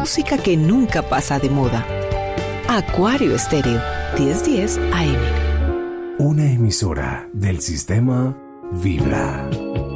música que nunca pasa de moda. Acuario Estéreo, 1010 AM. Una emisora del sistema Vibra.